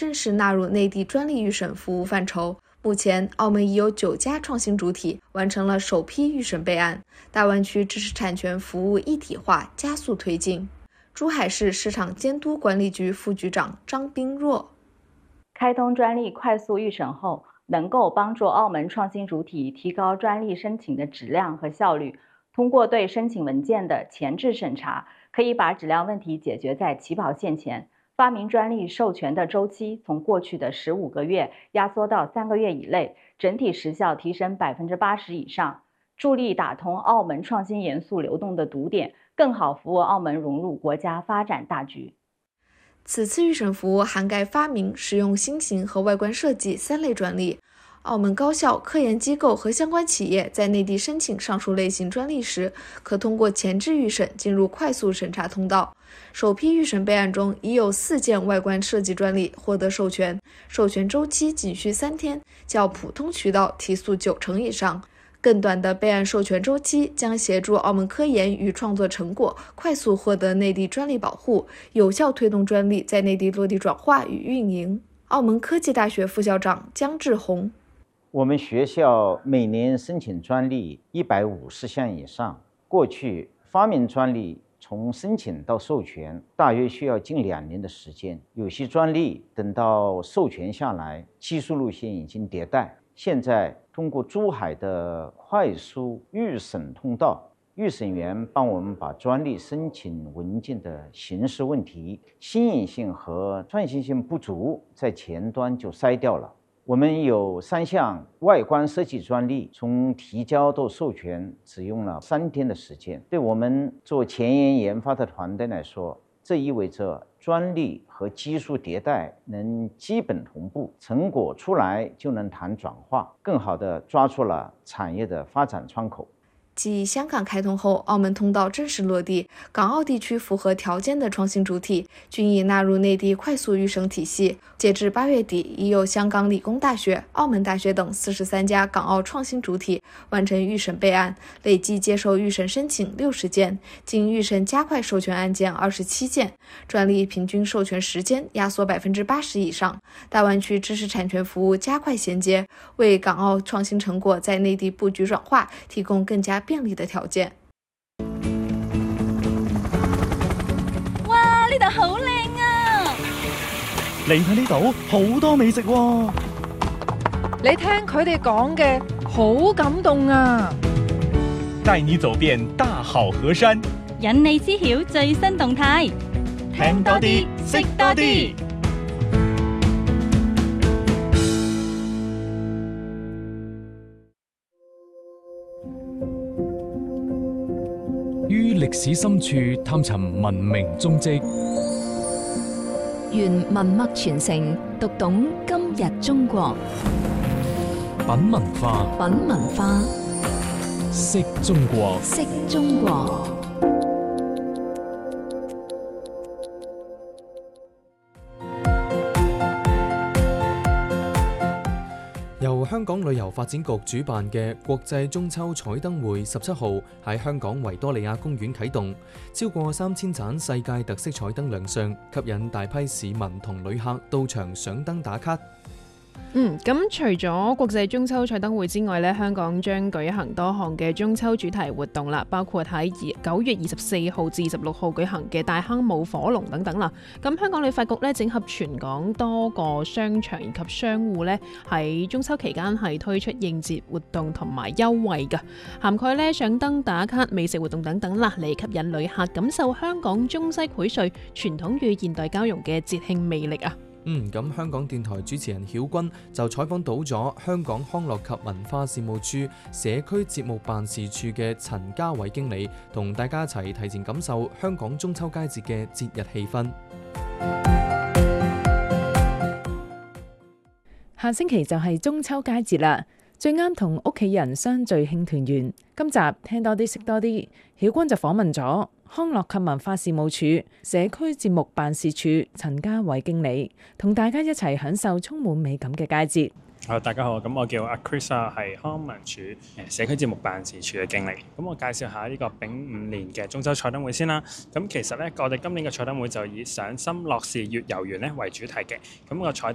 正式纳入内地专利预审服务范畴。目前，澳门已有9家创新主体完成了首批预审备案，大湾区知识产权服务一体化加速推进。珠海市市场监督管理局副局长张斌若： 开通专利快速预审后，能够帮助澳门创新主体提高专利申请的质量和效率。通过对申请文件的前置审查，可以把质量问题解决在起跑线前。发明专利授权的周期从过去的15个月压缩到3个月以内，整体时效提升80%以上，助力打通澳门创新元素流动的堵点，更好服务澳门融入国家发展大局。 此次预审服务涵盖发明、使用新型和外观设计3类专利。澳门高校、科研机构和相关企业在内地申请上述类型专利时，可通过前置预审进入快速审查通道。首批预审备案中已有4件外观设计专利获得授权，授权周期仅需3天，较普通渠道提速90%以上。更短的备案授权周期将协助澳门科研与创作成果快速获得内地专利保护，有效推动专利在内地落地转化与运营。澳门科技大学副校长姜志宏： 我们学校每年申请专利150项以上，过去发明专利从申请到授权大约需要近2年的时间，有些专利等到授权下来，技术路线已经迭代。现在通过珠海的快速预审通道，预审员帮我们把专利申请文件的形式问题、新颖性和创新性不足在前端就筛掉了。我们有3项外观设计专利，从提交到授权只用了3天的时间。对我们做前沿发的团队来说，这意味着专利和技术迭代能基本同步，成果出来就能谈转化，更好地抓住了产业的发展窗口。 继香港开通后，澳门通道正式落地，港澳地区符合条件的创新主体均已纳入内地快速预审体系。截至8月底，已有香港理工大学、澳门大学等43家港澳创新主体完成预审备案，累计接受预审申请60件，经预审加快授权案件27件，专利平均授权时间压缩80%以上。大湾区知识产权服务加快衔接，为港澳创新成果在内地布局转化提供更加便利的条件。 哇，呢度好靚啊！ 嚟睇呢度好多美食喎。 你聽佢哋講嘅好感動啊！ 帶你走遍大好河山， 引你知曉最新動態， 聽多啲，識多啲。 於歷史深處探尋文明蹤跡， 願文脈傳承，讀懂今日中國。 品文化， 品文化， 識中國， 識中國。 由香港旅遊發展局主辦嘅國際中秋彩燈會17號喺香港維多利亞公園啟動，超過3000盞世界特色彩燈亮相，吸引大批市民同旅客到場上燈打卡。 咁除咗國際中秋彩燈會之外咧，香港將舉行多項嘅中秋主題活動啦，包括喺9月24號至26號舉行嘅大坑舞火龍等等啦。咁香港旅發局咧整合全港多個商場以及商戶咧，喺中秋期間係推出應節活動同埋優惠㗎，涵蓋咧上燈打卡、美食活動等等啦，嚟吸引旅客感受香港中西薈萃、傳統與現代交融嘅節慶魅力啊！ 咁香港電台主持人曉君就採訪到咗香港康樂及文化事務處社區節目辦事處嘅陳家偉經理，同大家一齊提前感受香港中秋佳節嘅節日氣氛。 下星期就係中秋佳節啦，最啱同屋企人相聚慶團圓。今集聽多啲識多啲，曉君就訪問咗康樂及文化事務處社區節目辦事處陳家偉經理，同大家一齊享受充滿美感嘅佳節。 大家好，咁我叫阿 Chris 啊，係康文署社區節目辦事處嘅經理。咁我介紹下呢個丙午年嘅中秋彩燈會先啦。咁其實咧，我哋今年嘅彩燈會就以賞心樂事悅遊園咧為主題嘅。咁個彩燈